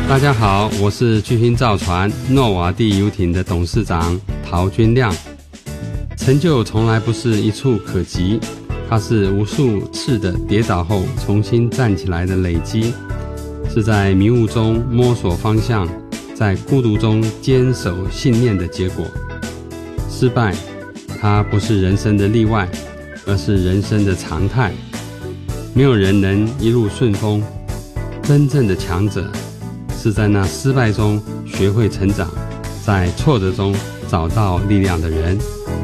大家好，我是巨星造船诺瓦地游艇的董事长陶君亮。成就从来不是一触可及，它是无数次的跌倒后重新站起来的累积，是在迷雾中摸索方向，在孤独中坚守信念的结果。失败，它不是人生的例外，而是人生的常态。没有人能一路顺风，真正的强者是在那失败中学会成长，在挫折中找到力量的人。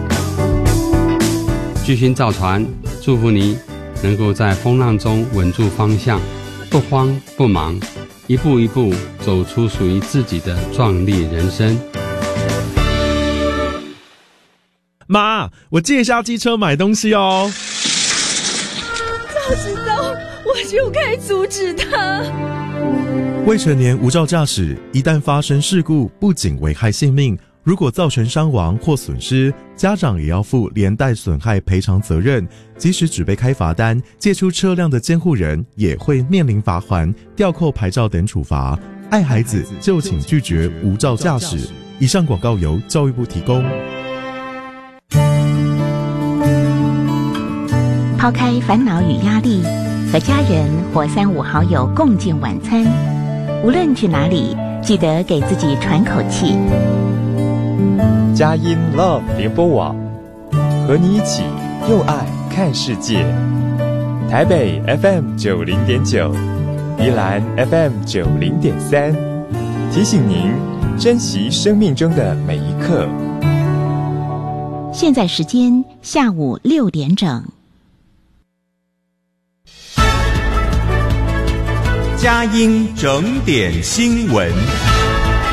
巨星造船祝福你能够在风浪中稳住方向，不慌不忙，一步一步走出属于自己的壮丽人生。 妈，我借一下机车买东西哦。 早知道我就该阻止他。 未成年无照驾驶，一旦发生事故，不仅危害性命，如果造成伤亡或损失，家长也要负连带损害赔偿责任。即使只被开罚单，借出车辆的监护人也会面临罚锾、吊扣牌照等处罚。爱孩子就请拒绝无照驾驶。以上广告由教育部提供。 抛开烦恼与压力，和家人或3-5好友共进晚餐。无论去哪里，记得给自己喘口气。 佳音 Love 联播网，和你一起又爱看世界。台北 FM90.9， 宜兰 FM90.3， 提醒您珍惜生命中的每一刻。 现在时间下午6点整。 佳音整点新闻。